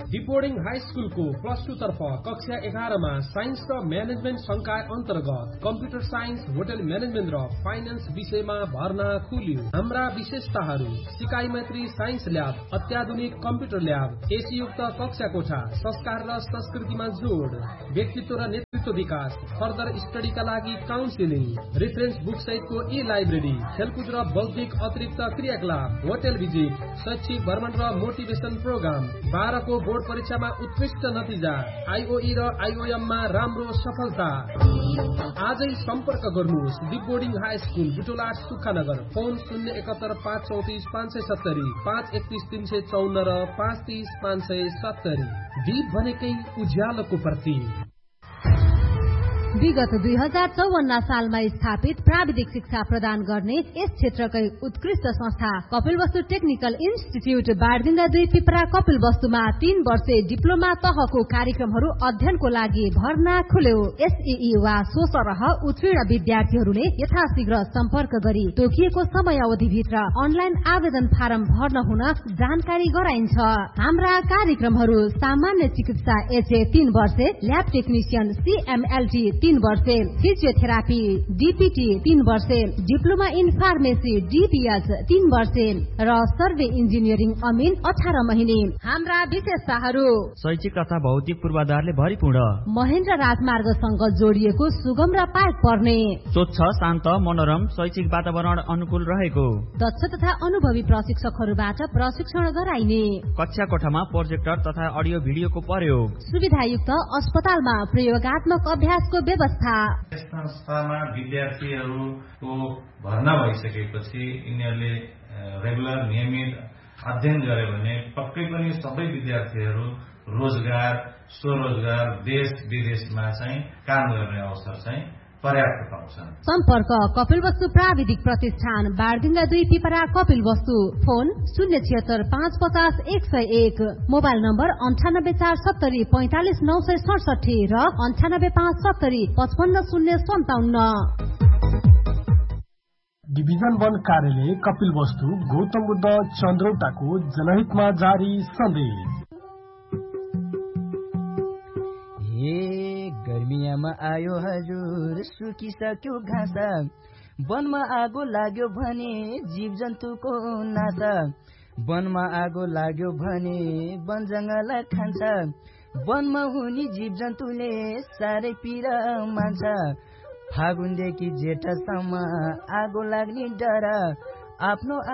डिपोर्डिङ high स्कुलको +2 तर्फ कक्षा 11 मा साइन्स र म्यानेजमेन्ट संकाय अन्तर्गत कम्प्युटर साइन्स, होटल म्यानेजमेन्ट र फाइनान्स विषयमा भर्ना खुल्यो। हाम्रा विशेषताहरू: सिकाइ मैत्री साइन्स ल्याब, अत्याधुनिक कम्प्युटर ल्याब, एसीयुक्त कक्षा कोठा, संस्कार र संस्कृतिमा जोड, व्यक्तित्व र नेतृत्व विकास, फर्दर स्टडीका लागि काउन्सिलिङ, रेफरेन्स बुक सहितको ई-लाइब्रेरी, खेलकुद र बौद्धिक अतिरिक्त क्रियाकलाप, होटल भिजिट, शैक्षिक भ्रमण र मोटिभेसन प्रोग्राम। 12 को बोर्ड परीक्षामा उत्कृष्ट नतिजा, आईओई र आईओएम मा राम्रो सफलता। आजै सम्पर्क गर्नुहोस् डिपोर्डिङ हाई स्कुल, बुटोला सुखानगर। फोन 071 534 570, 531 354 र 530 570। दीप भनेकै उज्यालोको प्रतीक। विगत 2054 सालमा स्थापित प्राविधिक शिक्षा प्रदान गर्ने यस क्षेत्रकै उत्कृष्ट संस्था कपिलवस्तु टेक्निकल इन्स्टिच्युट बारदिङ्गा 2 पिपरा कपिलवस्तुमा 3 वर्षे डिप्लोमा तहको कार्यक्रमहरू अध्ययनको लागि भर्ना खुल्यो। एसईई वा सोसरह उत्तीर्ण विद्यार्थीहरूले यथाशीघ्र सम्पर्क गरी तोकिएको समयावधिभित्र अनलाइन आवेदन फारम भर्न हुन जानकारी गराइन्छ। हाम्रा कार्यक्रमहरू: सामान्य चिकित्सा एचए 3 वर्षे, ल्याब टेक्निशियन सीएमएलटी 3 वर्षे, फिजियोथेरापी डीपीटी 3 वर्षे, डिप्लोमा इन फार्मेसी डीपीएच 3 वर्षे र सर्वे इन्जिनियरिङ अमिन 18 महिने। हाम्रा विशेषताहरू: शैक्षिक तथा भौतिक पूर्वाधारले भरिपूर्ण, महेन्द्र राजमार्गसँग जोडिएको सुगम र पार्क पर्ने, स्वच्छ शान्त मनोरम शैक्षिक वातावरण अनुकूल रहेको, दक्ष तथा अनुभवी प्रशिक्षकहरूबाट प्रशिक्षण गराइने, कक्षा कोठामा प्रोजेक्टर तथा अडियो भिडियोको प्रयोग, सुविधायुक्त अस्पतालमा प्रयोगात्मक अभ्यासको व्यवस्था। संस्थामा विद्यार्थीहरूको भर्ना भइसकेपछि यिनीहरूले रेगुलर नियमित अध्ययन गरे भने पक्कै पनि सबै विद्यार्थीहरू रोजगार, स्वरोजगार, देश विदेशमा चाहिँ काम गर्ने अवसर चाहिँ पर्याप्त पाउँछन्। सम्पर्क कपिलवस्तु प्राविधिक प्रतिष्ठान बारदिङ्गा 2 Pipra Kapilvastu. Phone 076 550 101, mobile number 98470 45 967 र 98570 55 057। डिभिजन 1 कार्यालय कपिलवस्तु, गौतम बुद्ध चन्द्रौटाको जनहितमा जारी सन्देश। गर्मियामा आयो हजुर, सुकिसक्यो घाँस, वनमा आगो लाग्यो भने जीव जन्तुको नाश, वनमा आगो लाग्यो भने वन जङ्गल खान्छ, वनमा हुने जीव जन्तुले साह्रै पीडा मान्छ, फागुनदेखि जेठसम्म आगो लाग्ने डर, आफ्नो